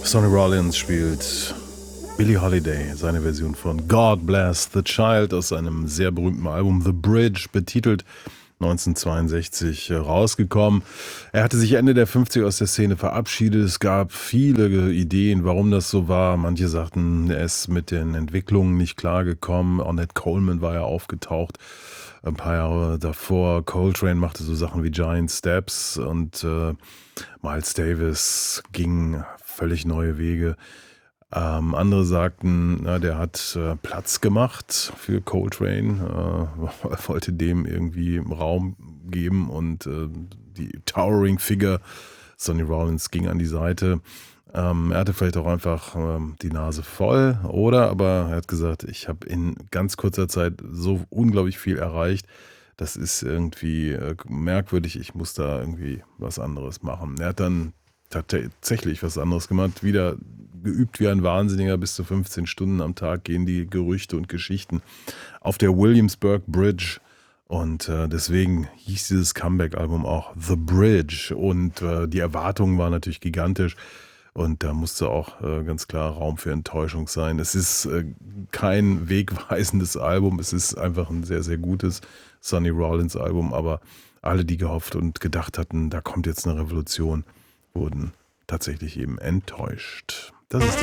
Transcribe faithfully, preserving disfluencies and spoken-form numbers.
Sonny Rollins spielt Billie Holiday, seine Version von God Bless the Child aus seinem sehr berühmten Album The Bridge, betitelt neunzehnhundertzweiundsechzig rausgekommen. Er hatte sich Ende der fünfziger aus der Szene verabschiedet. Es gab viele Ideen, warum das so war. Manche sagten, er ist mit den Entwicklungen nicht klargekommen. Ornette Coleman war ja aufgetaucht ein paar Jahre davor. Coltrane machte so Sachen wie Giant Steps und äh, Miles Davis ging völlig neue Wege. Ähm, andere sagten, na, der hat äh, Platz gemacht für Coltrane, äh, wollte dem irgendwie Raum geben und äh, die Towering Figure Sonny Rollins ging an die Seite. Ähm, er hatte vielleicht auch einfach ähm, die Nase voll, oder? Aber er hat gesagt, ich habe in ganz kurzer Zeit so unglaublich viel erreicht. Das ist irgendwie äh, merkwürdig, ich muss da irgendwie was anderes machen. Er hat dann tatsächlich was anderes gemacht, wieder geübt wie ein Wahnsinniger, bis zu fünfzehn Stunden am Tag gehen die Gerüchte und Geschichten auf der Williamsburg Bridge. Und äh, deswegen hieß dieses Comeback-Album auch The Bridge. Und äh, die Erwartungen waren natürlich gigantisch. Und da musste auch äh, ganz klar Raum für Enttäuschung sein. Es ist äh, kein wegweisendes Album. Es ist einfach ein sehr, sehr gutes Sonny Rollins Album. Aber alle, die gehofft und gedacht hatten, da kommt jetzt eine Revolution, wurden tatsächlich eben enttäuscht. Das ist